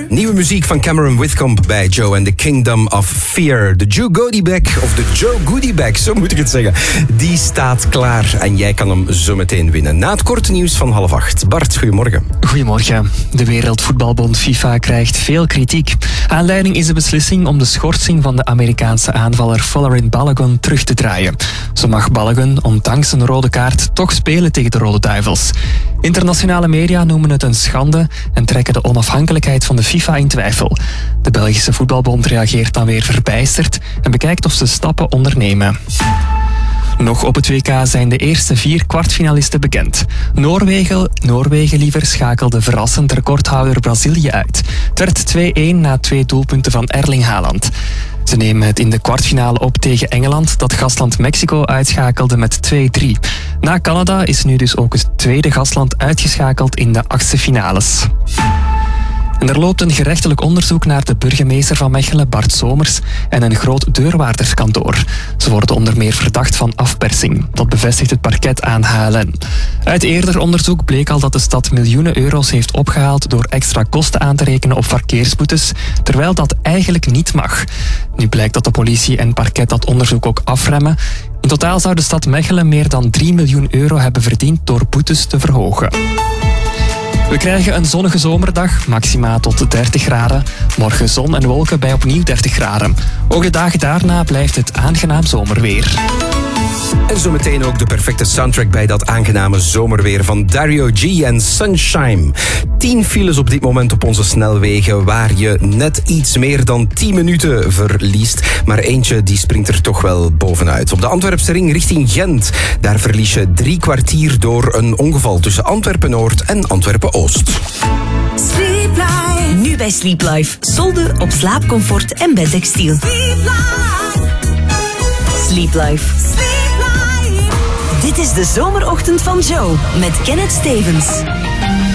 Nieuwe muziek van Cameron Whitcomb bij Joe en The Kingdom of Fear. De Joe Goodie Bag, of de Joe Goodie Bag, zo moet ik het zeggen. Die staat klaar en jij kan hem zo meteen winnen. Na het korte nieuws van 7:30. Bart, goedemorgen. Goedemorgen. De Wereldvoetbalbond FIFA krijgt veel kritiek. Aanleiding is de beslissing om de schorsing van de Amerikaanse aanvaller Folarin Balogun terug te draaien. Zo mag Balogun, ondanks een rode kaart, toch spelen tegen de Rode Duivels. Internationale media noemen het een schande en trekken de onafhankelijkheid van de FIFA in twijfel. De Belgische voetbalbond reageert dan weer verbijsterd en bekijkt of ze stappen ondernemen. Nog op het WK zijn de eerste 4 kwartfinalisten bekend. Noorwegen schakelde verrassend recordhouder Brazilië uit. Het werd 2-1 na 2 doelpunten van Erling Haaland. Ze nemen het in de kwartfinale op tegen Engeland, dat gastland Mexico uitschakelde met 2-3. Na Canada is nu dus ook het tweede gastland uitgeschakeld in de 8e finales. En er loopt een gerechtelijk onderzoek naar de burgemeester van Mechelen, Bart Somers, en een groot deurwaarderskantoor. Ze worden onder meer verdacht van afpersing. Dat bevestigt het parket aan HLN. Uit eerder onderzoek bleek al dat de stad miljoenen euro's heeft opgehaald door extra kosten aan te rekenen op verkeersboetes, terwijl dat eigenlijk niet mag. Nu blijkt dat de politie en parket dat onderzoek ook afremmen. In totaal zou de stad Mechelen meer dan 3 miljoen euro hebben verdiend door boetes te verhogen. We krijgen een zonnige zomerdag, maxima tot 30 graden. Morgen zon en wolken bij opnieuw 30 graden. Ook de dagen daarna blijft het aangenaam zomerweer. En zometeen ook de perfecte soundtrack bij dat aangename zomerweer van Dario G en Sunshine. 10 files op dit moment op onze snelwegen waar je net iets meer dan 10 minuten verliest. Maar eentje die springt er toch wel bovenuit. Op de Antwerpse ring richting Gent. Daar verlies je 3 kwartier door een ongeval tussen Antwerpen-Noord en Antwerpen-Oost. Sleep Life. Nu bij Sleep Life. Solden op slaapcomfort en bedtextiel. Sleep Life. Sleep Life. Dit is de zomerochtend van Joe met Kenneth Stevens.